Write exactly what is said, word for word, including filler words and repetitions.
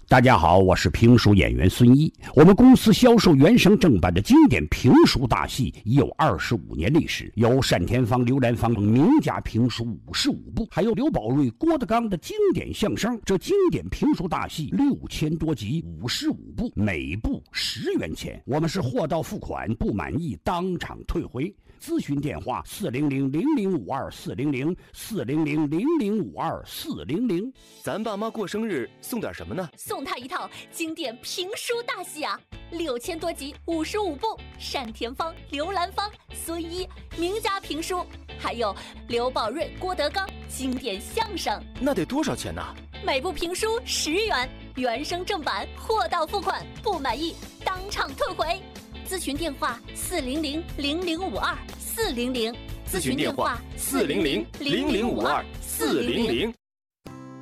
大家好，我是评书演员孙一。我们公司销售原声正版的经典评书大戏已有二十五年历史，有单田芳、刘兰芳等名家评书五十五部，还有刘宝瑞、郭德纲的经典相声。这经典评书大戏六千多集，五十五部，每部十元钱。我们是货到付款，不满意当场退回。咨询电话：四零零零零五二四零零四零零零零五二四零零。 咱爸妈过生日送点什么呢？ 送他一套经典评书大戏啊，六千多集，五十五部，单田芳、刘兰芳、孙一名家评书，还有刘宝瑞、郭德纲经典相声。 那得多少钱呢？ 每部评书十元，原声正版，货到付款，不满意当场退回。咨询电话：四零零零零五二四零零。 咨询电话：四零零零零五二四零零。